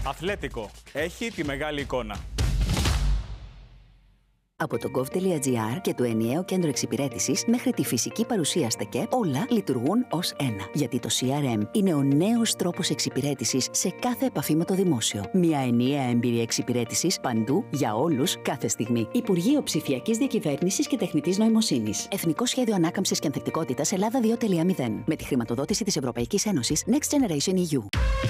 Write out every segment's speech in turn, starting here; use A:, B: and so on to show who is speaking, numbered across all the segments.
A: Αθλέτικο. Έχει τη μεγάλη εικόνα.
B: Από το gov.gr και το ενιαίο κέντρο εξυπηρέτησης μέχρι τη φυσική παρουσία στα ΚΕΠ, όλα λειτουργούν ως ένα. Γιατί το CRM είναι ο νέος τρόπος εξυπηρέτησης σε κάθε επαφή με το δημόσιο. Μια ενιαία εμπειρία εξυπηρέτησης παντού, για όλους, κάθε στιγμή. Υπουργείο Ψηφιακής Διακυβέρνησης και Τεχνητής Νοημοσύνης. Εθνικό Σχέδιο Ανάκαμψης και Ανθεκτικότητας Ελλάδα 2.0. Με τη χρηματοδότηση της Ευρωπαϊκής Ένωσης Next Generation EU.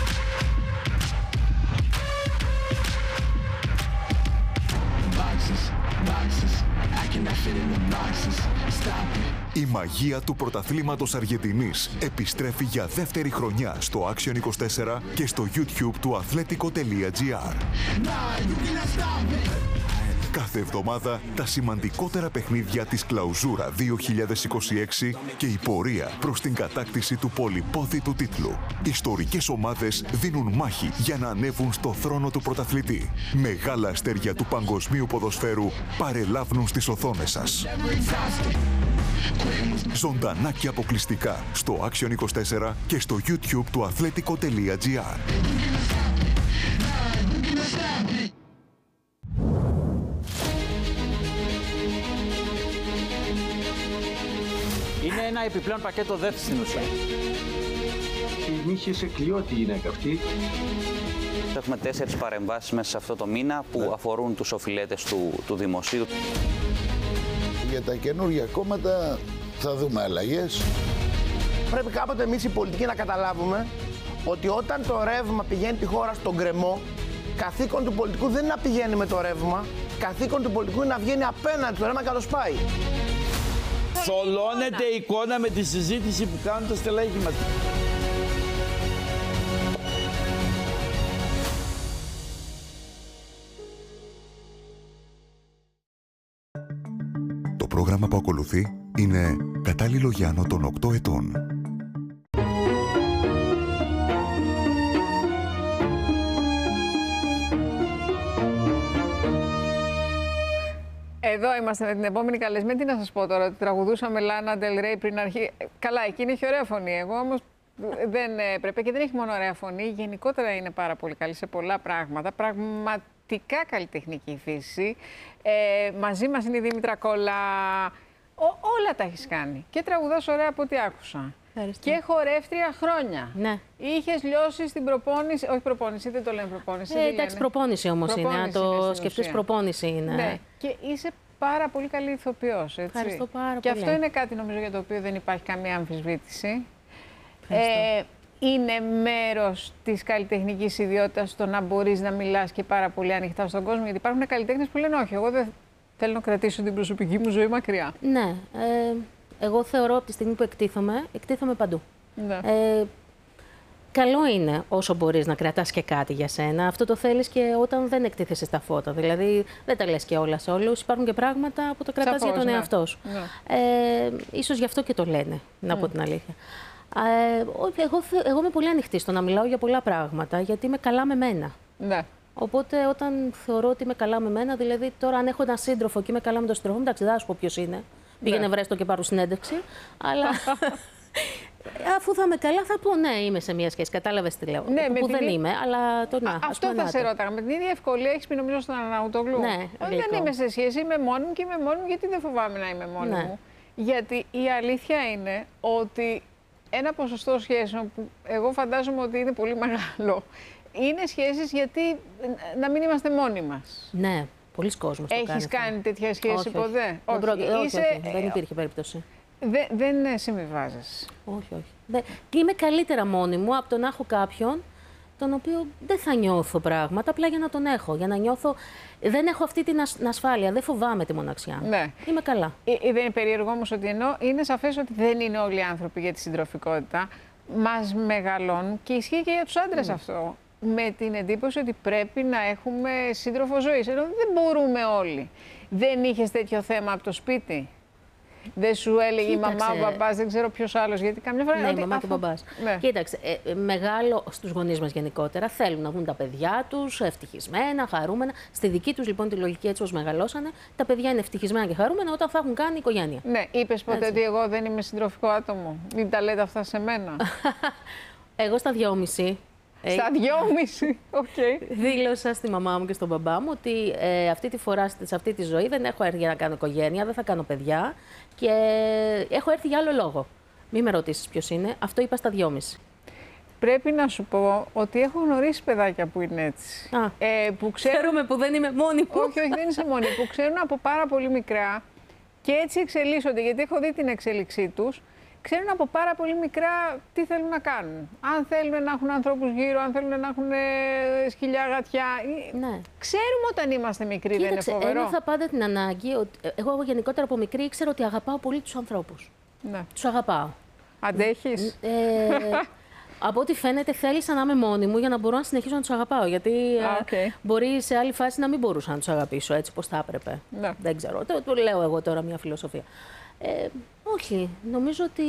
C: Η μαγεία του πρωταθλήματος Αργεντινής επιστρέφει για δεύτερη χρονιά στο Action 24 και στο YouTube του Athletico.gr. Κάθε εβδομάδα τα σημαντικότερα παιχνίδια της Κλαουζούρα 2026 και η πορεία προς την κατάκτηση του πολυπόθητου τίτλου. Ιστορικές ομάδες δίνουν μάχη για να ανέβουν στο θρόνο του πρωταθλητή. Μεγάλα αστέρια του παγκοσμίου ποδοσφαίρου παρελάβουν στις οθόνες σας. Ζωντανά και αποκλειστικά στο Action 24 και στο YouTube του Athletico.gr.
A: Είναι ένα επιπλέον πακέτο ΔΕΘ στην ουσία.
D: Την είχε σε κλειό τη γυναίκα αυτή.
E: Έχουμε 4 παρεμβάσεις μέσα σε αυτό το μήνα που αφορούν τους οφειλέτες του δημοσίου.
F: Για τα καινούργια κόμματα θα δούμε αλλαγές.
G: Πρέπει κάποτε εμείς οι πολιτικοί να καταλάβουμε ότι όταν το ρεύμα πηγαίνει τη χώρα στον γκρεμό, καθήκον του πολιτικού δεν είναι να πηγαίνει με το ρεύμα, καθήκον του πολιτικού είναι να βγαίνει απέναντι στο ρεύμα και να το σπάει.
H: Θολώνεται η εικόνα με τη συζήτηση που κάνουν τα στελέχη μας.
C: Το πρόγραμμα που ακολουθεί είναι κατάλληλο για άνω των 8 ετών.
I: Εδώ είμαστε με την επόμενη καλεσμένη. Τι να σας πω τώρα, ότι τραγουδούσαμε Λάνα Ντελ Ρέι πριν αρχή. Καλά, εκείνη έχει ωραία φωνή. Εγώ όμως δεν έπρεπε και δεν έχει μόνο ωραία φωνή. Γενικότερα είναι πάρα πολύ καλή σε πολλά πράγματα. Πραγματικά καλλιτεχνική φύση. Μαζί μας είναι η Δήμητρα Κόλλα. Όλα τα έχεις κάνει. Και τραγουδάς ωραία από ό,τι άκουσα. Ευχαριστώ. Και χορεύτρια χρόνια.
J: Ναι.
I: Είχες λιώσει στην προπόνηση. Όχι προπόνηση, δεν το λένε προπόνηση.
J: Εντάξει, προπόνηση όμως είναι. Αν το σκεφτείς, προπόνηση είναι.
I: Ναι. Και είσαι πάρα πολύ καλή ηθοποιός.
J: Ευχαριστώ πάρα πολύ.
I: Και αυτό είναι κάτι νομίζω για το οποίο δεν υπάρχει καμία αμφισβήτηση. Είναι μέρος της καλλιτεχνικής ιδιότητας το να μπορείς να μιλάς και πάρα πολύ ανοιχτά στον κόσμο. Γιατί υπάρχουν καλλιτέχνες που λένε όχι, εγώ δεν θέλω να κρατήσω την προσωπική μου ζωή μακριά.
J: Ναι. Εγώ θεωρώ από τη στιγμή που εκτίθομαι παντού.
I: Ναι.
J: Καλό είναι όσο μπορείς να κρατάς και κάτι για σένα. Αυτό το θέλεις και όταν δεν εκτίθεσαι στα φώτα. Δηλαδή δεν τα λες και όλα σε όλους. Υπάρχουν και πράγματα που το κρατάς για τον εαυτό σου.
I: Ναι.
J: Ίσως γι' αυτό και το λένε, να πω την αλήθεια. Εγώ είμαι πολύ ανοιχτή στο να μιλάω για πολλά πράγματα, γιατί είμαι καλά με μένα.
I: Ναι.
J: Οπότε όταν θεωρώ ότι είμαι καλά με μένα, δηλαδή τώρα αν έχω έναν σύντροφο και είμαι καλά με τον σύντροφο, εντάξει, δεν θα σου πω ποιος είναι. Πήγαινε βρες το και πάρω συνέντευξη. Αλλά αφού θα είμαι καλά, θα πω ναι, είμαι σε μια σχέση. Κατάλαβες τι λέω.
I: Ναι,
J: που δεν είμαι, αλλά το να.
I: Αυτό θα σε ρώταγα. Με την ίδια ευκολία έχεις πει νομίζω στον Αρναούτογλου.
J: Ναι,
I: δεν είμαι σε σχέση, είμαι μόνη μου και είμαι μόνη μου γιατί δεν φοβάμαι να είμαι μόνη μου. Γιατί η αλήθεια είναι ότι ένα ποσοστό σχέσεων που εγώ φαντάζομαι ότι είναι πολύ μεγάλο, είναι σχέσεις γιατί να μην είμαστε μόνοι μας.
J: Ναι. Πολλοί κόσμος το κάνει.
I: Έχεις κάνει τέτοια σχέση ποτέ?
J: Όχι, δεν υπήρχε περίπτωση.
I: Δεν συμβιβάζεσαι.
J: Όχι. Είμαι καλύτερα μόνη μου από το να έχω κάποιον τον οποίο δεν θα νιώθω πράγματα, απλά για να τον έχω. Για να νιώθω. Δεν έχω αυτή την ασφάλεια, δεν φοβάμαι τη μοναξιά.
I: Ναι.
J: Είμαι καλά.
I: Δεν είναι περίεργο όμως ότι ενώ είναι σαφές ότι δεν είναι όλοι οι άνθρωποι για τη συντροφικότητα, μας μεγαλώνουν και ισχύει και για τους άντρες αυτό. Με την εντύπωση ότι πρέπει να έχουμε σύντροφο ζωής. Ενώ δεν μπορούμε όλοι. Δεν είχες τέτοιο θέμα από το σπίτι? Δεν σου έλεγε η μαμά, ο μπαμπάς, δεν ξέρω ποιος άλλος, γιατί καμιά φορά...
J: Ναι, η μαμά και ο μπαμπάς. Ναι. Κοίταξε, μεγάλο στους γονείς μας γενικότερα θέλουν να δουν τα παιδιά τους ευτυχισμένα, χαρούμενα. Στη δική τους λοιπόν τη λογική, έτσι όπως μεγαλώσανε, τα παιδιά είναι ευτυχισμένα και χαρούμενα όταν θα έχουν κάνει οικογένεια.
I: Ναι, είπες ποτέ ότι εγώ δεν είμαι συντροφικό άτομο? Μην τα λέτε αυτά σε μένα.
J: Εγώ στα 2,5
I: Στα 2,5. Okay.
J: Δήλωσα στη μαμά μου και στον μπαμπά μου ότι αυτή τη φορά, σε αυτή τη ζωή, δεν έχω έρθει για να κάνω οικογένεια, δεν θα κάνω παιδιά και έχω έρθει για άλλο λόγο. Μην με ρωτήσεις ποιος είναι. Αυτό είπα στα 2,5.
I: Πρέπει να σου πω ότι έχω γνωρίσει παιδάκια που είναι έτσι.
J: Που ξέρουμε που δεν είμαι μόνη μου.
I: Όχι, όχι, δεν είσαι μόνη. Που ξέρουν από πάρα πολύ μικρά και έτσι εξελίσσονται, γιατί έχω δει την εξέλιξή τους. Ξέρουν από πάρα πολύ μικρά τι θέλουν να κάνουν. Αν θέλουν να έχουν ανθρώπους γύρω, αν θέλουν να έχουν σκυλιά, γατιά.
J: Ναι.
I: Ξέρουμε όταν είμαστε μικροί, δεν είναι φοβερό?
J: Ένιωθα πάντα την ανάγκη, εγώ γενικότερα από μικρή ήξερα ότι αγαπάω πολύ τους ανθρώπους.
I: Ναι.
J: Τους αγαπάω.
I: Αντέχεις?
J: Από ό,τι φαίνεται θέλησα να είμαι μόνη μου για να μπορώ να συνεχίσω να τους αγαπάω. Γιατί μπορεί σε άλλη φάση να μην μπορούσα να τους αγαπήσω έτσι πώς θα έπρεπε.
I: Ναι.
J: Δεν ξέρω. Το λέω εγώ τώρα μια φιλοσοφία. Όχι. Νομίζω ότι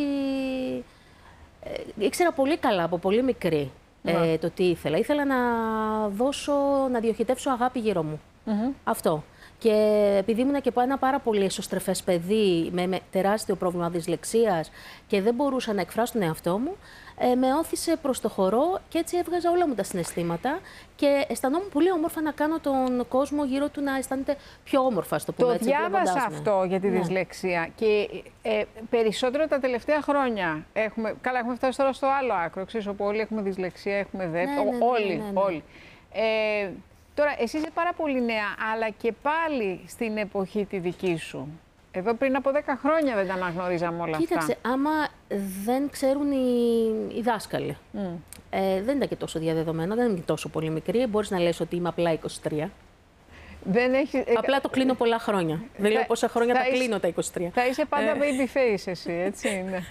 J: ήξερα πολύ καλά από πολύ μικρή το τι ήθελα. Ήθελα να διοχετεύσω αγάπη γύρω μου. Αυτό. Και επειδή ήμουν και ένα πάρα πολύ εσωστρεφές παιδί με τεράστιο πρόβλημα δυσλεξίας και δεν μπορούσα να εκφράσω τον εαυτό μου, με όθησε προς το χορό και έτσι έβγαζα όλα μου τα συναισθήματα και αισθανόμουν πολύ όμορφα να κάνω τον κόσμο γύρω του να αισθάνεται πιο όμορφα, στο πούμε έτσι.
I: Το διάβασα αυτό για τη δυσλεξία και περισσότερο τα τελευταία χρόνια έχουμε φτάσει τώρα στο άλλο άκρο, ξέρεις, όπου όλοι έχουμε δυσλεξία, έχουμε ΔΕΠ, όλοι. Τώρα, εσύ είσαι πάρα πολύ νέα, αλλά και πάλι στην εποχή τη δική σου. Εδώ πριν από 10 χρόνια δεν τα αναγνωρίζαμε όλα αυτά.
J: Κοίταξε, άμα δεν ξέρουν οι δάσκαλοι, δεν ήταν και τόσο διαδεδομένο, δεν είμαι τόσο πολύ μικρή, μπορείς να λες ότι είμαι απλά 23. Απλά το κλείνω πολλά χρόνια. Δεν λέω πόσα χρόνια τα κλείνω τα 23.
I: Θα είσαι πάντα baby face εσύ, έτσι είναι.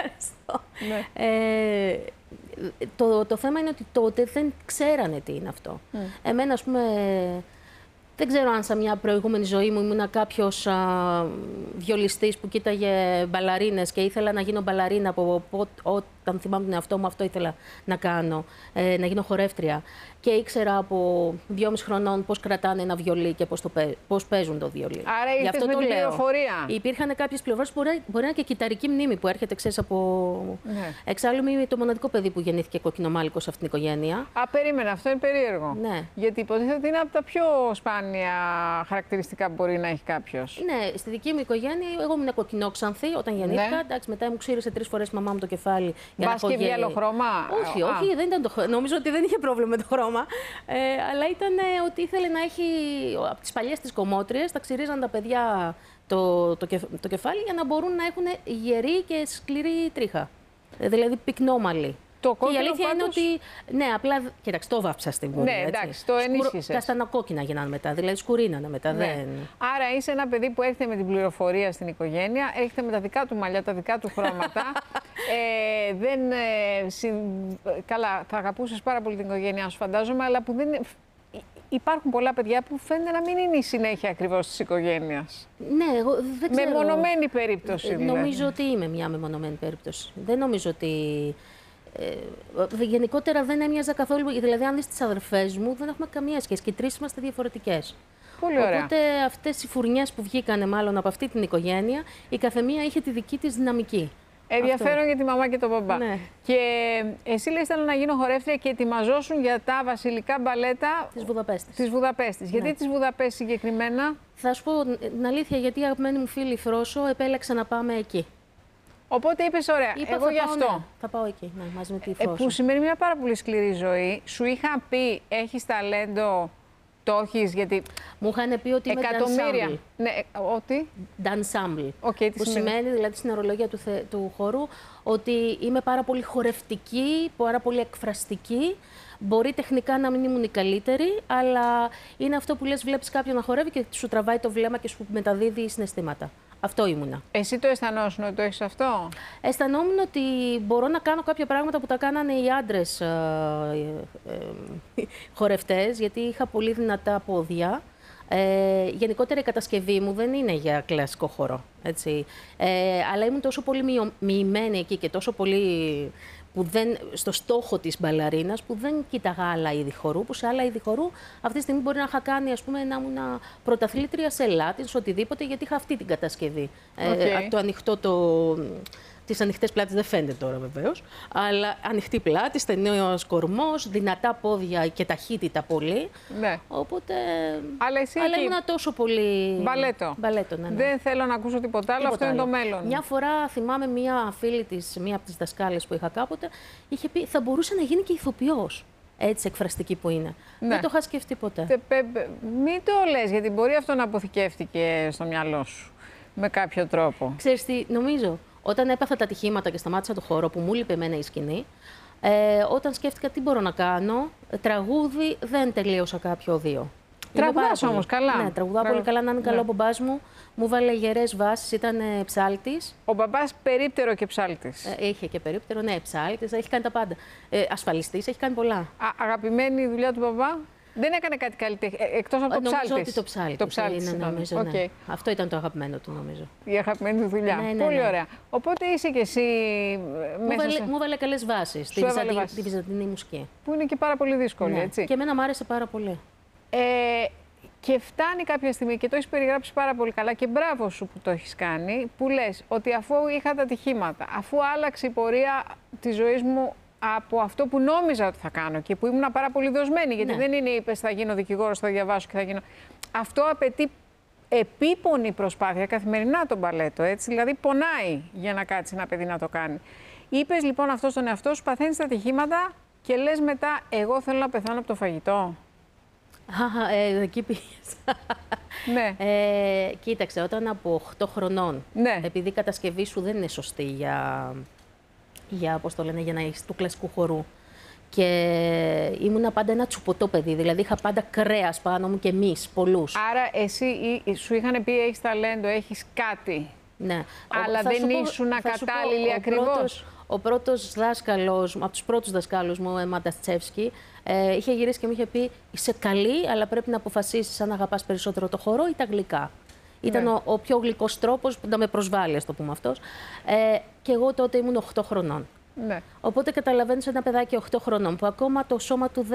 J: Το θέμα είναι ότι τότε δεν ξέρανε τι είναι αυτό. Εμένα, ας πούμε, δεν ξέρω αν σε μια προηγούμενη ζωή μου ήμουν κάποιος βιολιστής που κοίταγε μπαλαρίνες και ήθελα να γίνω μπαλαρίνα όταν θυμάμαι τον εαυτό μου, αυτό ήθελα να κάνω, να γίνω χορεύτρια. Και ήξερα από 2,5 χρονών πώς κρατάνε ένα βιολί και πώς παίζουν το βιολί.
I: Άρα ήρθες με την πληροφορία.
J: Υπήρχαν κάποιες πληροφορίες που μπορεί να είναι και κυταρική μνήμη που έρχεται, ξέρεις, από... Ναι. Εξάλλου είμαι το μοναδικό παιδί που γεννήθηκε κοκκινομάλικο σε αυτήν την οικογένεια.
I: Περίμενα, αυτό είναι περίεργο.
J: Ναι.
I: Γιατί υποτίθεται ότι είναι από τα πιο σπάνια χαρακτηριστικά που μπορεί να έχει κάποιος.
J: Ναι, στη δική μου οικογένεια εγώ ήμουν κοκκινόξανθη όταν γεννήθηκα. Ναι. Εντάξει, μετά μου ξύρισε 3 φορές η μαμά μου το κεφάλι.
I: Μπας και βγει άλλο χρώμα.
J: Όχι, όχι, δεν ήταν το χρώμα. Νομίζω ότι δεν είχε πρόβλημα με το χρώμα. Αλλά ήταν ότι ήθελε να έχει από τις παλιές τις κομμότριες, τα ξυρίζαν τα παιδιά το κεφάλι για να μπορούν να έχουν γερή και σκληρή τρίχα. Δηλαδή πυκνόμαλη.
I: Το κόκκινο,
J: και η αλήθεια
I: πάντως...
J: είναι ότι. Ναι, απλά. Κοίταξε, το βάψα στην πορεία.
I: Ναι, εντάξει, το ενίσχυσες.
J: Καστανοκόκκινα γίνανε μετά, δηλαδή σκουρίνανε μετά.
I: Ναι.
J: Δεν...
I: Άρα είσαι ένα παιδί που έρχεται με την πληροφορία στην οικογένεια, έρχεται με τα δικά του μαλλιά, τα δικά του χρώματα. Καλά, θα αγαπούσες πάρα πολύ την οικογένειά σου, φαντάζομαι, αλλά που δεν. Υπάρχουν πολλά παιδιά που φαίνεται να μην είναι η συνέχεια ακριβώς της οικογένειας.
J: Ναι, εγώ δεν ξέρω.
I: Μεμονωμένη περίπτωση, δηλαδή.
J: Νομίζω ότι είμαι μια μεμονωμένη περίπτωση. Δεν νομίζω ότι. Γενικότερα δεν έμοιαζα καθόλου. Δηλαδή, αν δεις τις αδερφές μου, δεν έχουμε καμία σχέση. Και οι 3 είμαστε διαφορετικές.
I: Πολύ ωραία.
J: Οπότε αυτές οι φουρνιές που βγήκανε μάλλον από αυτή την οικογένεια, η καθεμία είχε τη δική της δυναμική.
I: Ενδιαφέρον για τη μαμά και τον μπαμπά.
J: Ναι.
I: Και εσύ λες θέλω να γίνω χορεύτρια και ετοιμαζόσουν για τα βασιλικά μπαλέτα της Βουδαπέστης.
J: Ναι.
I: Γιατί της Βουδαπέστης συγκεκριμένα?
J: Θα σου πω την αλήθεια, γιατί η αγαπημένη μου φίλη Φρόσο επέλεξε να πάμε εκεί.
I: Οπότε είπες, ωραία, εγώ γι' αυτό.
J: Ναι, θα πάω εκεί, ναι, μαζί με τη Φρόσο.
I: Που σημαίνει μια πάρα πολύ σκληρή ζωή. Σου είχα πει, έχεις ταλέντο, το έχεις, γιατί.
J: Μου είχαν πει ότι είμαι
I: εκατομμύρια. Ναι, ότι.
J: Dansable.
I: Okay,
J: που σημαίνει δηλαδή στην ορολογία του χορού ότι είμαι πάρα πολύ χορευτική, πάρα πολύ εκφραστική. Μπορεί τεχνικά να μην ήμουν η καλύτερη, αλλά είναι αυτό που λες, βλέπεις κάποιον να χορεύει και σου τραβάει το βλέμμα και σου μεταδίδει συναισθήματα. Αυτό ήμουνα.
I: Εσύ το αισθανόσουν ότι το έχεις αυτό?
J: Αισθανόμουν ότι μπορώ να κάνω κάποια πράγματα που τα κάνανε οι άντρες χορευτές, γιατί είχα πολύ δυνατά πόδια. Γενικότερα η κατασκευή μου δεν είναι για κλασικό χορό, έτσι. Αλλά ήμουν τόσο πολύ μοιημένη εκεί και τόσο πολύ στο στόχο της μπαλαρίνας που δεν κοίταγα άλλα είδη χορού, που σε άλλα είδη χορού αυτή τη στιγμή μπορεί να είχα κάνει, ας πούμε, να ήμουν πρωταθλήτρια σε Λάτινς, οτιδήποτε, γιατί είχα αυτή την κατασκευή. Το ανοιχτό Τις ανοιχτές πλάτες δεν φαίνεται τώρα βεβαίως, αλλά ανοιχτή πλάτη, στενός κορμός, δυνατά πόδια και ταχύτητα πολύ.
I: Ναι.
J: Οπότε.
I: Αλλά
J: ήμουν τόσο πολύ.
I: Μπαλέτο.
J: Ναι.
I: Δεν θέλω να ακούσω τίποτα άλλο, αυτό είναι το μέλλον.
J: Μια φορά θυμάμαι μία φίλη της, μία από τις δασκάλες που είχα κάποτε, είχε πει θα μπορούσε να γίνει και ηθοποιός. Έτσι εκφραστική που είναι.
I: Ναι.
J: Δεν το είχα σκεφτεί ποτέ.
I: Μην το λες, γιατί μπορεί αυτό να αποθηκεύτηκε στο μυαλό σου με κάποιο τρόπο.
J: Ξέρεις τι, νομίζω, όταν έπαθα τα ατυχήματα και σταμάτησα το χώρο που μου λείπε εμένα η σκηνή, όταν σκέφτηκα τι μπορώ να κάνω, τραγούδι δεν τελείωσα κάποιο δύο.
I: Τραγουδάς όμως καλά.
J: Ναι, τραγουδάω πολύ καλά, να είναι καλό ο μπαμπάς μου. Μου βάλε γερές βάσεις, ήταν ψάλτης.
I: Ο μπαμπάς περίπτερο και ψάλτης.
J: Είχε και περίπτερο, ναι, ψάλτης, έχει κάνει τα πάντα. Ασφαλιστής, έχει κάνει πολλά.
I: Αγαπημένη δουλειά του μπαμπά. Δεν έκανε κάτι καλλιτέχνη, εκτός από το ψάλτης.
J: Νομίζω ότι το ψάλτης είναι, νομίζω, ναι. Αυτό ήταν το αγαπημένο του, νομίζω.
I: Η αγαπημένη του δουλειά.
J: Ναι,
I: πολύ ωραία. Οπότε είσαι κι εσύ
J: Μου έβαλε καλές βάσεις στη βυζαντινή μουσική.
I: Που είναι και πάρα πολύ δύσκολη,
J: ναι.
I: έτσι.
J: Και εμένα μου άρεσε πάρα πολύ.
I: Και φτάνει κάποια στιγμή και το έχεις περιγράψει πάρα πολύ καλά και μπράβο σου που το έχεις κάνει, που λες ότι αφού είχα τα ατυχήματα, αφού άλλαξε η πορεία της ζωής μου από αυτό που νόμιζα ότι θα κάνω και που ήμουν πάρα πολύ δοσμένη, γιατί δεν είναι είπες θα γίνω δικηγόρος, θα διαβάσω και θα γίνω. Αυτό απαιτεί επίπονη προσπάθεια καθημερινά το μπαλέτο, έτσι, δηλαδή πονάει για να κάτσει ένα παιδί να το κάνει. Είπες λοιπόν αυτό στον εαυτό σου, παθαίνεις τα ατυχήματα και λες μετά εγώ θέλω να πεθάνω από το φαγητό.
J: Εκεί πήγες.
I: Ναι.
J: Κοίταξε, όταν από 8 χρονών, επειδή η κατασκευή σου δεν είναι σωστή για πώς το λένε, για να έχεις του κλασικού χορού. Και ήμουνα πάντα ένα τσουποτό παιδί, δηλαδή είχα πάντα κρέας πάνω μου και εμείς, πολλούς.
I: Άρα εσύ σου είχαν πει έχεις ταλέντο, έχεις κάτι.
J: Ναι.
I: Αλλά δεν ήσουν ακατάλληλη ακριβώς.
J: Ο πρώτος δάσκαλος, από τους πρώτους δασκάλους μου, ο Μανταστσεύσκι, είχε γυρίσει και μου είχε πει είσαι καλή, αλλά πρέπει να αποφασίσεις αν αγαπάς περισσότερο το χορό ή τα γλυκά. Ήταν ο πιο γλυκός τρόπος που να με προσβάλλει, ας το πούμε αυτός. Και εγώ τότε ήμουν 8 χρονών.
I: Ναι.
J: Οπότε καταλαβαίνεις ένα παιδάκι 8 χρονών που ακόμα το σώμα του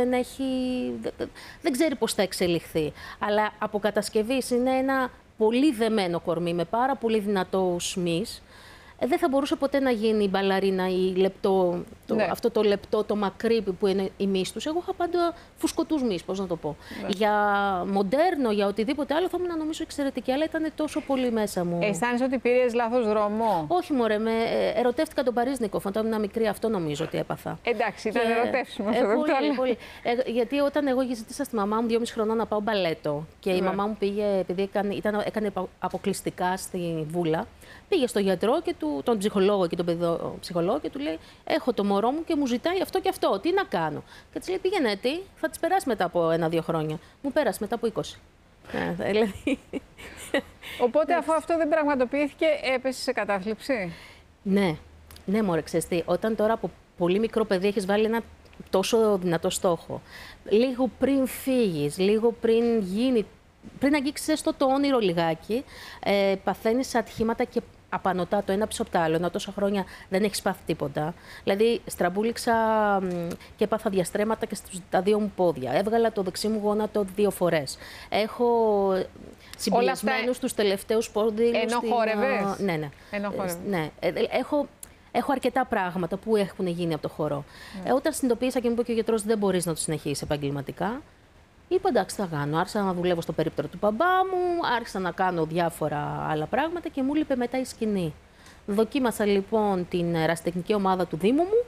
J: δεν ξέρει πώς θα εξελιχθεί. Αλλά από κατασκευής είναι ένα πολύ δεμένο κορμί με πάρα πολύ δυνατό σμις. Δεν θα μπορούσε ποτέ να γίνει μπαλαρίνα ή λεπτό, αυτό το λεπτό, το μακρύ που είναι η μυς τους. Εγώ είχα πάντα φουσκωτούς μυς, πώς να το πω. Ναι. Για μοντέρνο, για οτιδήποτε άλλο θα ήμουν νομίζω εξαιρετική, αλλά ήταν τόσο πολύ μέσα μου.
I: Αισθάνεσαι ότι πήρες λάθος δρόμο?
J: Όχι μωρέ, ερωτεύτηκα τον Παρίσνικοφ όταν ήμουν μικρή, αυτό νομίζω ότι έπαθα.
I: Εντάξει, ήταν ερωτεύσιμο αυτό.
J: Πολύ. Γιατί όταν εγώ ζήτησα στη μαμά μου 2,5 χρονών να πάω μπαλέτο και η μαμά μου πήγε, επειδή έκανε αποκλειστικά στη Βούλα, πήγε στο γιατρό και τον ψυχολόγο και τον παιδοψυχολόγο και του λέει: έχω το μωρό μου και μου ζητάει αυτό και αυτό. Τι να κάνω? Και της λέει: πήγαινε, τι, θα της περάσει μετά από 1-2 χρόνια. Μου πέρασε μετά από 20. Δηλαδή.
I: Οπότε, αφού αυτό δεν πραγματοποιήθηκε, έπεσε σε κατάθλιψη.
J: Ναι, μωρέ, ξέρεις τι, όταν τώρα από πολύ μικρό παιδί έχεις βάλει ένα τόσο δυνατό στόχο, λίγο πριν φύγεις, λίγο πριν γίνει. Πριν αγγίξεις έστω το όνειρο λιγάκι, παθαίνεις ατυχήματα και απανωτά το ένα πίσω από το άλλο. Ενώ τόσα χρόνια δεν έχεις πάθει τίποτα. Δηλαδή, στραμπούληξα και έπαθα διαστρέμματα και στα 2 μου πόδια. Έβγαλα το δεξί μου γόνατο 2 φορές. Έχω συμπλησμένους τους τελευταίους πόδιλους.
I: Ενώ χόρευες?
J: Ναι. Έχω αρκετά πράγματα που έχουν γίνει από το χορό. Όταν συνειδητοποίησα και μου είπε και ο γιατρός δεν μπορείς να το συνεχίσεις επαγγελματικά, είπα εντάξει, θα κάνω. Άρχισα να δουλεύω στο περίπτερο του μπαμπά μου, άρχισα να κάνω διάφορα άλλα πράγματα και μου λείπε μετά η σκηνή. Δοκίμασα λοιπόν την ερασιτεχνική ομάδα του Δήμου μου.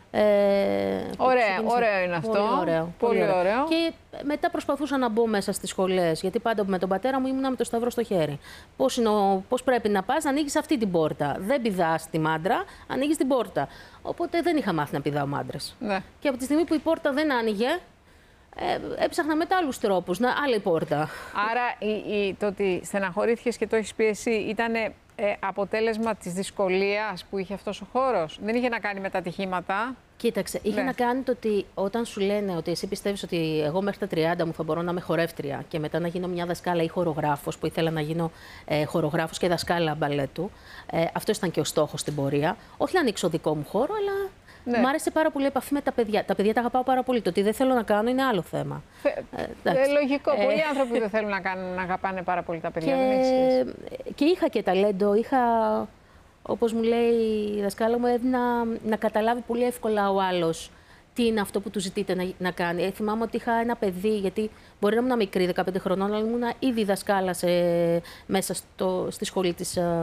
I: Ωραίο είναι αυτό.
J: Πολύ ωραίο. Και μετά προσπαθούσα να μπω μέσα στις σχολές, γιατί πάντα με τον πατέρα μου ήμουνα με το σταυρό στο χέρι. Πώς πρέπει να πας, να ανοίγεις αυτή την πόρτα. Δεν πηδάς τη μάντρα, ανοίγεις την πόρτα. Οπότε δεν είχα μάθει να πηδάω μάντρες. Ναι. Και από τη στιγμή που η πόρτα δεν άνοιγε, έψαχνα μετά άλλους τρόπους, άλλη πόρτα.
I: Άρα το ότι στεναχωρήθηκες και το έχεις πει εσύ ήταν αποτέλεσμα της δυσκολίας που είχε αυτός ο χώρος? Δεν είχε να κάνει με τα ατυχήματα?
J: Κοίταξε, είχε να κάνει το ότι όταν σου λένε ότι εσύ πιστεύεις ότι εγώ μέχρι τα 30 μου θα μπορώ να είμαι χορεύτρια και μετά να γίνω μια δασκάλα ή χορογράφος, που ήθελα να γίνω χορογράφος και δασκάλα μπαλέτου, αυτό ήταν και ο στόχος στην πορεία. Όχι να ανοίξω δικό μου χώρο, αλλά μου άρεσε πάρα πολύ η επαφή με τα παιδιά. Τα παιδιά τα αγαπάω πάρα πολύ. Το τι δεν θέλω να κάνω είναι άλλο θέμα.
I: Λογικό. Πολλοί άνθρωποι δεν θέλουν να αγαπάνε πάρα πολύ τα παιδιά.
J: Και είχα και ταλέντο. όπως μου λέει η δασκάλα μου, να καταλάβει πολύ εύκολα ο άλλος τι είναι αυτό που του ζητείτε να κάνει. Θυμάμαι ότι είχα ένα παιδί, γιατί μπορεί να ήμουν μικρή, 15 χρονών, αλλά ήμουν ήδη δασκάλα μέσα στη σχολή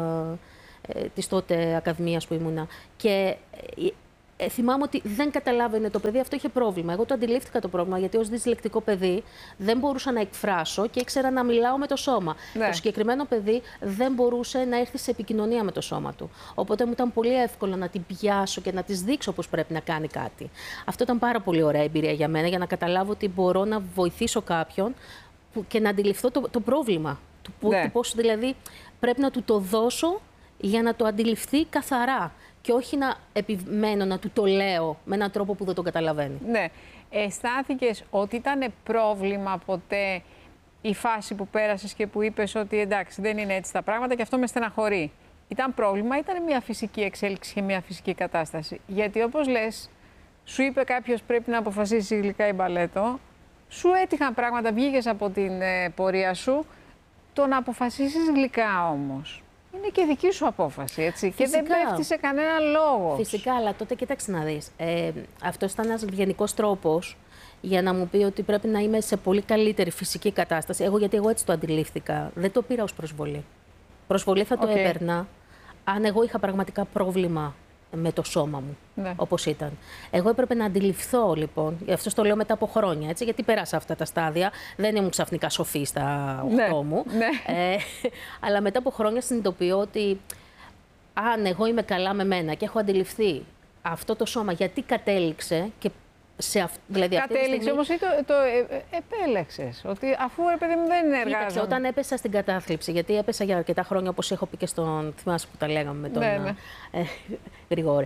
J: της τότε ακαδημίας που ήμουνα. Και θυμάμαι ότι δεν καταλάβαινε το παιδί, αυτό είχε πρόβλημα. Εγώ το αντιλήφθηκα το πρόβλημα, γιατί ως δυσλεκτικό παιδί δεν μπορούσα να εκφράσω και ήξερα να μιλάω με το σώμα. Το συγκεκριμένο παιδί δεν μπορούσε να έρθει σε επικοινωνία με το σώμα του. Οπότε μου ήταν πολύ εύκολο να την πιάσω και να της δείξω πώς πρέπει να κάνει κάτι. Αυτό ήταν πάρα πολύ ωραία εμπειρία για μένα, για να καταλάβω ότι μπορώ να βοηθήσω κάποιον και να αντιληφθώ το πρόβλημα. Πώς δηλαδή πρέπει να του το δώσω για να το αντιληφθεί καθαρά. Και όχι να επιμένω να του το λέω με έναν τρόπο που δεν τον καταλαβαίνει.
I: Ναι. Αισθάνθηκες ότι ήταν πρόβλημα ποτέ η φάση που πέρασες και που είπες ότι εντάξει, δεν είναι έτσι τα πράγματα και αυτό με στεναχωρεί? Ήταν πρόβλημα, ήταν μια φυσική εξέλιξη και μια φυσική κατάσταση? Γιατί όπως λες, σου είπε κάποιος πρέπει να αποφασίσεις γλυκά ή μπαλέτο, σου έτυχαν πράγματα, βγήκες από την πορεία σου, το να αποφασίσεις γλυκά όμως είναι και δική σου απόφαση, έτσι. Φυσικά. Και δεν πέφτει σε κανένα λόγο.
J: Φυσικά, αλλά τότε κοίταξε να δεις. Αυτός ήταν ένας γενικός τρόπος για να μου πει ότι πρέπει να είμαι σε πολύ καλύτερη φυσική κατάσταση. Γιατί εγώ έτσι το αντιλήφθηκα. Δεν το πήρα ως προσβολή. Προσβολή θα το έπαιρνα αν εγώ είχα πραγματικά πρόβλημα με το σώμα μου, όπως ήταν. Εγώ έπρεπε να αντιληφθώ, λοιπόν, αυτό το λέω μετά από χρόνια, έτσι, γιατί πέρασα αυτά τα στάδια, δεν ήμουν ξαφνικά σοφή στα 8 μου, αλλά μετά από χρόνια συνειδητοποιώ ότι αν εγώ είμαι καλά με μένα και έχω αντιληφθεί αυτό το σώμα γιατί κατέληξε και δηλαδή
I: κατέληξε όμως ή το επέλεξες, ότι αφού ρε παιδί μου δεν εργάζομαι.
J: Όταν έπεσα στην κατάθλιψη, γιατί έπεσα για αρκετά χρόνια, όπως έχω πει και στον, θυμάσαι που τα λέγαμε με τον Γρηγόρη.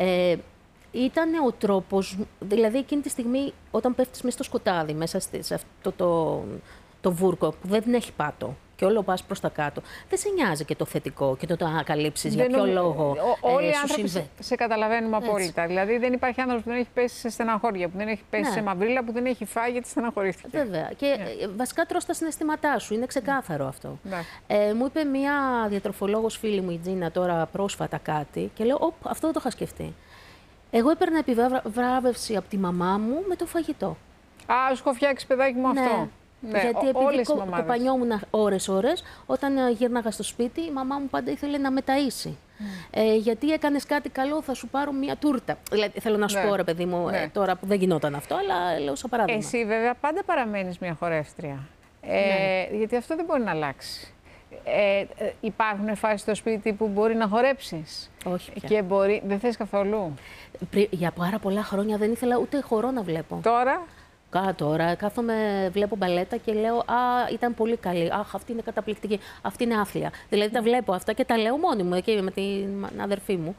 J: Ήταν ο τρόπος, δηλαδή εκείνη τη στιγμή όταν πέφτεις μέσα στο σκοτάδι, μέσα σε αυτό το βούρκο που δεν έχει πάτο και όλο πας προς τα κάτω, δεν σε νοιάζει και το θετικό και το ανακαλύψεις για ποιο λόγο.
I: Όλοι οι άνθρωποι σε καταλαβαίνουμε απόλυτα. Δηλαδή δεν υπάρχει άνθρωπος που δεν έχει πέσει σε στεναχώρια, που δεν έχει πέσει σε μαυρίλα, που δεν έχει φάει γιατί στεναχωρήθηκε.
J: Βέβαια. Και βασικά τρως τα συναισθήματά σου. Είναι ξεκάθαρο αυτό. Μου είπε μία διατροφολόγος φίλη μου, η Τζίνα, τώρα πρόσφατα κάτι και λέω: αυτό δεν το είχα σκεφτεί. Εγώ έπαιρνα επιβράβευση από τη μαμά μου με το φαγητό.
I: Α, σου έχω φτιάξει, παιδάκι μου, αυτό.
J: Ναι, γιατί επειδή κοπανιόμουν ώρες, όταν γύρναγα στο σπίτι, η μαμά μου πάντα ήθελε να με ταΐσει. Γιατί έκανες κάτι καλό, θα σου πάρω μια τούρτα. Δηλαδή, θέλω να σου πω, ρε παιδί μου, τώρα που δεν γινόταν αυτό, αλλά λέω σαν παράδειγμα.
I: Εσύ βέβαια πάντα παραμένεις μια χορεύτρια. Γιατί αυτό δεν μπορεί να αλλάξει. Υπάρχουν φάσεις στο σπίτι που μπορεί να χορέψεις?
J: Όχι πια.
I: Και δεν θες καθόλου?
J: Για πάρα πολλά χρόνια δεν ήθελα ούτε χορό να βλέπω.
I: Τώρα?
J: Τώρα κάθομαι, βλέπω μπαλέτα και λέω: α, ήταν πολύ καλή. Αχ, αυτή είναι καταπληκτική. Αυτή είναι άθλια. Δηλαδή τα βλέπω αυτά και τα λέω μόνη μου εκεί με την αδερφή μου.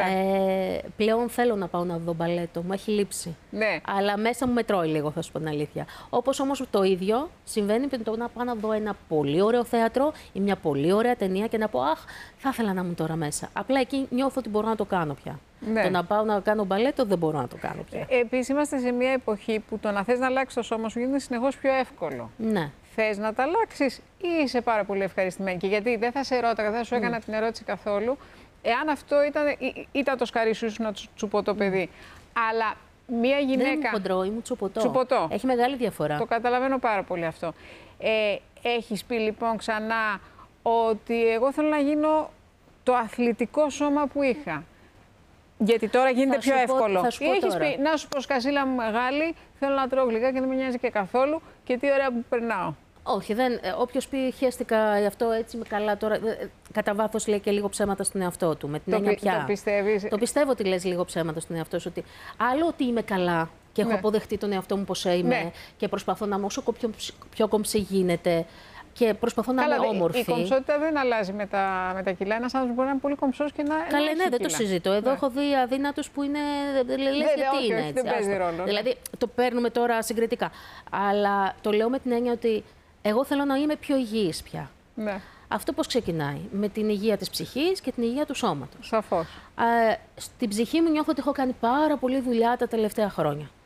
J: Πλέον θέλω να πάω να δω μπαλέτο. Μου έχει λείψει. Αλλά μέσα μου με τρώει λίγο, θα σου πω την αλήθεια. Όπως όμως το ίδιο συμβαίνει με το να πάω να δω ένα πολύ ωραίο θέατρο ή μια πολύ ωραία ταινία και να πω: αχ, θα ήθελα να ήμουν τώρα μέσα. Απλά εκεί νιώθω ότι μπορώ να το κάνω πια. Το να πάω να κάνω μπαλέτο δεν μπορώ να το κάνω πια.
I: Επίσης, είμαστε σε μια εποχή που το να θες να αλλάξεις το σώμα σου γίνεται συνεχώς πιο εύκολο.
J: Ναι.
I: Θες να τα αλλάξεις ή είσαι πάρα πολύ ευχαριστημένη? Και γιατί δεν θα σε ρώταγα, δεν σου έκανα την ερώτηση καθόλου, εάν αυτό ήταν το σκαρί σου, ήσουν τσουπωτό παιδί. Αλλά μια γυναίκα.
J: Δεν ήμουν χοντρό, ήμουν τσουπωτό. Έχει μεγάλη διαφορά.
I: Το καταλαβαίνω πάρα πολύ αυτό. Έχεις πει λοιπόν ξανά ότι εγώ θέλω να γίνω το αθλητικό σώμα που είχα? Γιατί τώρα γίνεται πιο εύκολο. Έχεις πει, να σου πω, σκασίλα μου μεγάλη, θέλω να τρώω γλυκά και δεν με νοιάζει και καθόλου και τι ωραία που περνάω.
J: Όχι, όποιος πει χαίστηκα γι' αυτό έτσι με καλά τώρα, κατά βάθος λέει και λίγο ψέματα στον εαυτό του. Με την έννοια πια.
I: Το πιστεύεις?
J: Το πιστεύω ότι λες λίγο ψέματα στον εαυτό σου. Ότι άλλο ότι είμαι καλά και έχω αποδεχτεί τον εαυτό μου πώς είμαι και προσπαθώ να είμαι όσο πιο κομψή γίνεται. Και προσπαθώ να είμαι όμορφη.
I: Η κομψότητα δεν αλλάζει με τα κιλά. Ένας άνθρωπος μπορεί να είναι πολύ κομψός και να.
J: Καλά, ναι, δεν το συζητώ. Εδώ έχω δει αδύνατους που είναι. Λες γιατί είναι έτσι.
I: Δεν παίζει ρόλο.
J: Δηλαδή το παίρνουμε τώρα συγκριτικά. Αλλά το λέω με την έννοια ότι εγώ θέλω να είμαι πιο υγιής πια.
I: Ναι.
J: Αυτό πώς ξεκινάει? Με την υγεία της ψυχής και την υγεία του σώματος.
I: Σαφώς.
J: Στην ψυχή μου νιώθω ότι έχω κάνει πάρα πολλή δουλειά τα τελευταία χρόνια.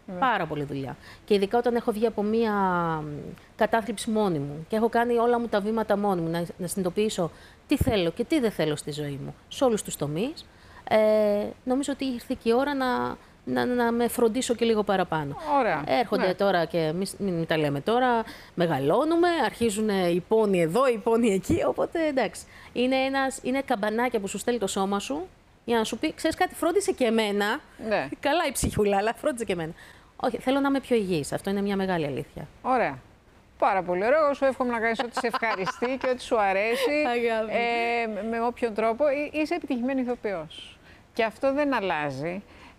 J: Πάρα πολλή δουλειά. Και ειδικά όταν έχω βγει από μία κατάθλιψη μόνη μου και έχω κάνει όλα μου τα βήματα μόνη μου, να συνειδητοποιήσω τι θέλω και τι δεν θέλω στη ζωή μου, σε όλους τους τομείς, νομίζω ότι ήρθε και η ώρα να με φροντίσω και λίγο παραπάνω.
I: Ωραία.
J: Έρχονται τώρα και μην τα λέμε τώρα, μεγαλώνουμε, αρχίζουν οι πόνοι εδώ, οι πόνοι εκεί, οπότε εντάξει. Είναι καμπανάκια που σου στέλνει το σώμα σου για να σου πει, ξέρεις κάτι, φρόντισε και εμένα.
I: Ναι.
J: Καλά η ψυχούλα, αλλά φρόντισε και εμένα. Όχι, θέλω να είμαι πιο υγιής. Αυτό είναι μια μεγάλη αλήθεια.
I: Ωραία. Πάρα πολύ ωραίο. Εγώ σου εύχομαι να κάνεις ό,τι σε ευχαριστεί και ό,τι σου αρέσει. Με όποιον τρόπο. Είσαι επιτυχημένη ηθοποιός. Και αυτό δεν αλλάζει.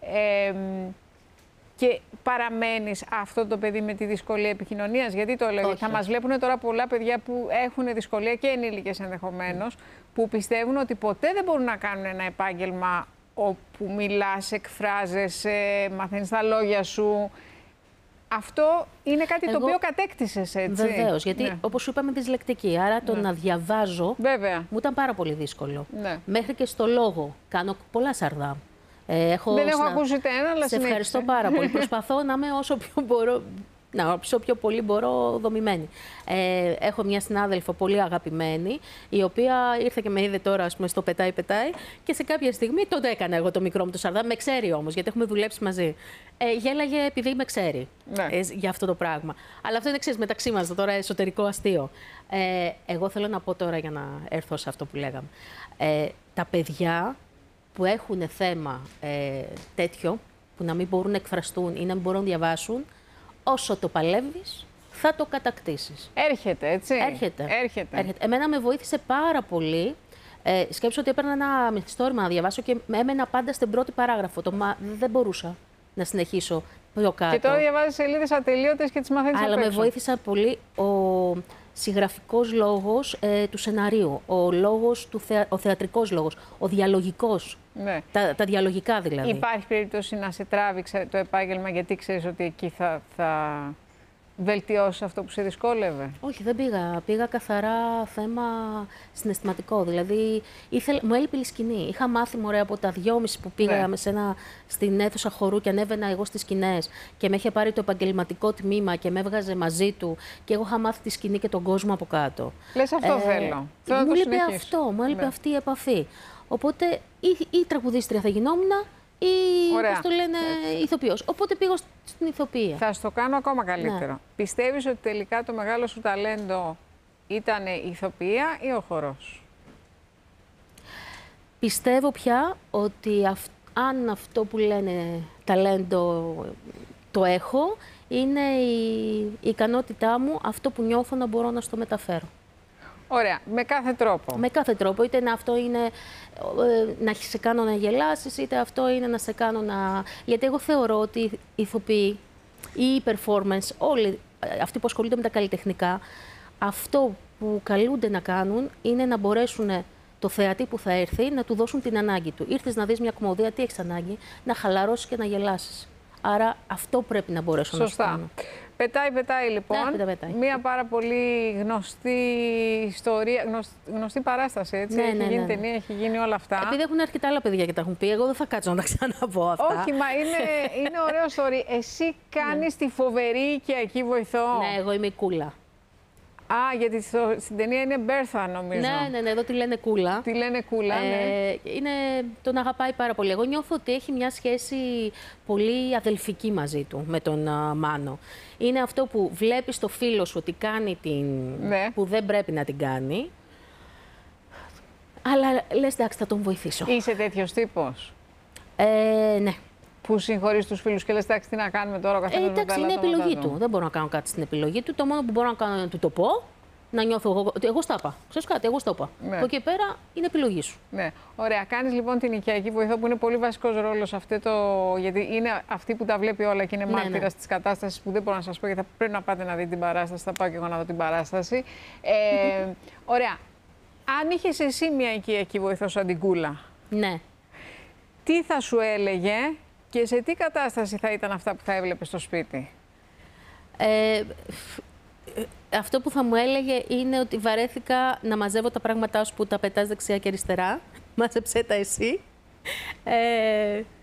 I: Και παραμένεις αυτό το παιδί με τη δυσκολία επικοινωνίας. Γιατί το λέω, θα μας βλέπουν τώρα πολλά παιδιά που έχουν δυσκολία και ενήλικες ενδεχομένως, που πιστεύουν ότι ποτέ δεν μπορούν να κάνουν ένα επάγγελμα όπου μιλάς, εκφράζεσαι, μαθαίνεις τα λόγια σου. Αυτό είναι κάτι το οποίο κατέκτησες, έτσι.
J: Βεβαίως, γιατί όπως σου είπαμε δυσλεκτική, άρα το να διαβάζω μου ήταν πάρα πολύ δύσκολο. Μέχρι και στο λόγο κάνω πολλά σαρδά.
I: Δεν έχω ακούσει ούτε ένα, αλλά
J: σε ευχαριστώ πάρα πολύ. Προσπαθώ να είμαι όσο πιο μπορώ, όσο πιο πολύ μπορώ δομημένη. Έχω μια συνάδελφο πολύ αγαπημένη, η οποία ήρθε και με είδε τώρα, ας πούμε, στο πετάει και σε κάποια στιγμή τότε έκανα εγώ το μικρό μου το σαρδά. Με ξέρει όμως, γιατί έχουμε δουλέψει μαζί. Γέλαγε επειδή με ξέρει για αυτό το πράγμα. Αλλά αυτό είναι, ξέρεις, μεταξύ μας τώρα εσωτερικό αστείο. Εγώ θέλω να πω τώρα, για να έρθω σε αυτό που λέγαμε. Τα παιδιά που έχουν θέμα τέτοιο, που να μην μπορούν να εκφραστούν ή να μην μπορούν να διαβάσουν, όσο το παλεύεις, θα το κατακτήσεις.
I: Έρχεται, έτσι.
J: Έρχεται. Εμένα με βοήθησε πάρα πολύ. Σκέψω ότι έπαιρνα ένα μυθιστόρημα να διαβάσω και έμενα πάντα στην πρώτη παράγραφο. Δεν μπορούσα να συνεχίσω πιο κάτω.
I: Και τώρα διαβάζεις σελίδες ατελείωτες και τις μαθαίνεις απ' έξω.
J: Αλλά με βοήθησε πολύ ο συγγραφικός λόγος του σεναρίου, ο θεατρικός λόγος, ο διαλογικός.
I: Ναι.
J: Τα διαλογικά δηλαδή.
I: Υπάρχει περίπτωση να σε τράβηξε το επάγγελμα γιατί ξέρεις ότι εκεί θα βελτιώσει αυτό που σε δυσκόλευε?
J: Όχι, δεν πήγα. Πήγα καθαρά θέμα συναισθηματικό. Δηλαδή, μου έλειπε η σκηνή. Είχα μάθει μωρέ από τα 2,5 που πήγα στην αίθουσα χορού και ανέβαινα εγώ στις σκηνές και με είχε πάρει το επαγγελματικό τμήμα και με έβγαζε μαζί του και εγώ είχα μάθει τη σκηνή και τον κόσμο από κάτω.
I: Λες αυτό θέλω.
J: Μου έλειπε αυτό, μου έλειπε αυτή η επαφή. Οπότε ή τραγουδίστρια θα γινόμουν ή, πώς το λένε, ηθοποιός. Οπότε πήγα στην ηθοποιία.
I: Θα στο κάνω ακόμα καλύτερο. Ναι. Πιστεύεις ότι τελικά το μεγάλο σου ταλέντο ήταν η ηθοποιία ή ο χορός?
J: Πιστεύω πια ότι αν αυτό που λένε ταλέντο το έχω, είναι η ικανότητά μου, αυτό που νιώθω να μπορώ να στο μεταφέρω.
I: Ωραία. Με κάθε τρόπο.
J: Με κάθε τρόπο. Είτε αυτό είναι να σε κάνω να γελάσεις, είτε αυτό είναι να σε κάνω να... Γιατί εγώ θεωρώ ότι οι ηθοποιοί ή οι performance, όλοι αυτοί που ασχολούνται με τα καλλιτεχνικά, αυτό που καλούνται να κάνουν είναι να μπορέσουν το θεατή που θα έρθει να του δώσουν την ανάγκη του. Ήρθες να δεις μια κομμωδία, τι έχεις ανάγκη? Να χαλαρώσεις και να γελάσεις. Άρα αυτό πρέπει να μπορέσω να σου κάνω.
I: Πετάει λοιπόν. Μία πάρα πολύ γνωστή ιστορία, γνωστή παράσταση, έτσι. Έχει γίνει ταινία, έχει γίνει όλα αυτά.
J: Επειδή έχουν έρθει τα άλλα παιδιά και τα έχουν πει, εγώ δεν θα κάτσω να τα ξαναπώ αυτά.
I: Όχι, μα είναι ωραίο story. Εσύ κάνεις τη φοβερή οικιακή βοηθό.
J: Ναι, εγώ είμαι η Κούλα.
I: Α, γιατί στην ταινία είναι Μπέρθα, νομίζω.
J: Ναι, εδώ τη λένε Κούλα.
I: Τη λένε Κούλα, ναι.
J: Τον αγαπάει πάρα πολύ. Εγώ νιώθω ότι έχει μια σχέση πολύ αδελφική μαζί του, με τον Μάνο. Είναι αυτό που βλέπεις το φίλο σου ότι κάνει που δεν πρέπει να την κάνει. Αλλά λες, εντάξει, θα τον βοηθήσω.
I: Είσαι τέτοιος τύπος?
J: Ναι.
I: Που συγχωρείς τους φίλους και λες, εντάξει, τι να κάνουμε τώρα, ο καθένας
J: εντάξει, είναι επιλογή του. Δεν μπορώ να κάνω κάτι στην επιλογή του. Το μόνο που μπορώ να κάνω είναι να του το πω, να νιώθω εγώ ότι εγώ στα είπα. Ξέρεις κάτι, εγώ στο είπα.
I: Ναι.
J: Από εκεί πέρα είναι επιλογή σου.
I: Ναι. Ωραία. Κάνεις λοιπόν την οικιακή βοηθό που είναι πολύ βασικός ρόλος αυτό γιατί είναι αυτή που τα βλέπει όλα και είναι μάρτυρας της κατάστασης που δεν μπορώ να σας πω γιατί θα πρέπει να πάτε να δείτε την παράσταση. Θα πάω και εγώ να δω την παράσταση. Ωραία. Αν είχες εσύ μια οικιακή βοηθό σαν την Κούλα,
J: ναι.
I: Τι θα σου έλεγε? Και σε τι κατάσταση θα ήταν αυτά που θα έβλεπες στο σπίτι?
J: Αυτό που θα μου έλεγε είναι ότι βαρέθηκα να μαζεύω τα πράγματά σου που τα πετάς δεξιά και αριστερά. Μάζεψέ τα εσύ.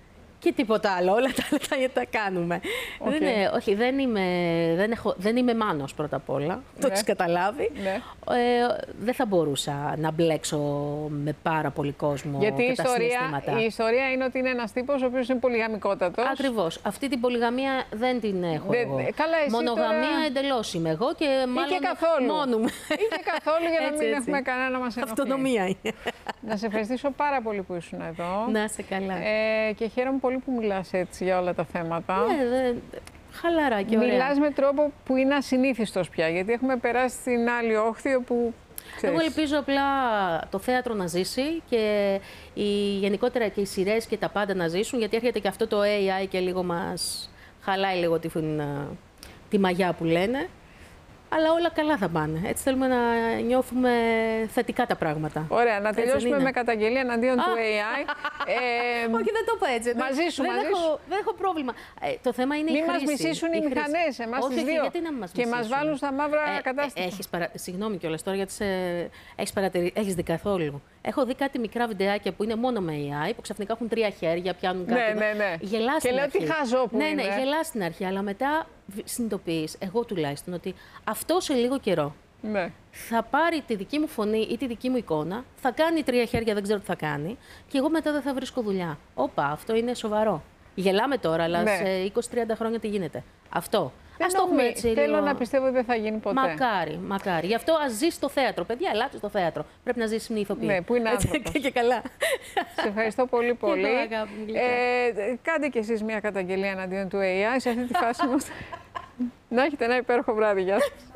J: Και τίποτα άλλο. Όλα τα άλλα τα κάνουμε. Όχι, δεν είμαι μάνος πρώτα απ' όλα. Το έχεις καταλάβει. Δεν θα μπορούσα να μπλέξω με πάρα πολύ κόσμο.
I: Γιατί
J: και τα συναισθήματα.
I: Η ιστορία είναι ότι είναι ένας τύπος ο οποίος είναι πολυγαμικότατος.
J: Ακριβώς. Αυτή την πολυγαμία δεν την έχω εγώ.
I: Καλά, εσύ
J: μονογαμία
I: τώρα...
J: εντελώς είμαι εγώ και μάλλον
I: ή και καθόλου.
J: μόνο μου.
I: Ή και καθόλου για να μην έχουμε κανένα να μας ενοχλεί.
J: Αυτονομία είναι.
I: Να σε ευχαριστήσω πάρα πολύ που ήσουν εδώ.
J: Να είσαι καλά.
I: Και χαίρομαι πολύ που μιλάς έτσι για όλα τα θέματα.
J: Χαλαρά και ωραία.
I: Μιλάς με τρόπο που είναι ασυνήθιστος πια, γιατί έχουμε περάσει στην άλλη όχθη όπου...
J: Εγώ ελπίζω απλά το θέατρο να ζήσει και γενικότερα και οι σειρές και τα πάντα να ζήσουν, γιατί έρχεται και αυτό το AI και λίγο μας χαλάει λίγο τη μαγιά που λένε. Αλλά όλα καλά θα πάνε. Έτσι θέλουμε να νιώθουμε θετικά τα πράγματα.
I: Ωραία, να τελειώσουμε με καταγγελία εναντίον του AI.
J: Όχι, δεν το πω έτσι.
I: Μαζί σου,
J: δεν έχω πρόβλημα. Το θέμα είναι η χρήση.
I: Μην μας μισήσουν οι μηχανές, εμάς τις δύο.
J: Γιατί να μας
I: και μας βάλουν στα μαύρα κατάσταση.
J: Συγγνώμη κιόλας τώρα, γιατί έχεις δει καθόλου. Έχω δει κάτι μικρά βιντεάκια που είναι μόνο με AI, που ξαφνικά έχουν 3 χέρια, πιάνουν κάτι.
I: Ναι.
J: Γελάς
I: και λέω τι χάζω που είναι.
J: Ναι, γελάς στην αρχή, αλλά μετά συνειδητοποιείς, εγώ τουλάχιστον, ότι αυτό σε λίγο καιρό θα πάρει τη δική μου φωνή ή τη δική μου εικόνα, θα κάνει 3 χέρια, δεν ξέρω τι θα κάνει, και εγώ μετά δεν θα βρίσκω δουλειά. Όπα, αυτό είναι σοβαρό. Γελάμε τώρα, αλλά σε 20-30 χρόνια τι γίνεται. Αυτό. Ας το έχουμε έτσι.
I: Θέλω να πιστεύω ότι δεν θα γίνει ποτέ.
J: Μακάρι. Γι' αυτό ας ζεις στο θέατρο. Παιδιά, ελάτε στο θέατρο. Πρέπει να ζήσεις με ηθοποιή.
I: Ναι, που είναι άνθρωπος.
J: Και καλά.
I: Σε ευχαριστώ πολύ. Κάντε κι εσείς μια καταγγελία εναντίον του AI σε αυτή τη φάση. Να έχετε ένα υπέροχο βράδυ. Γεια σας.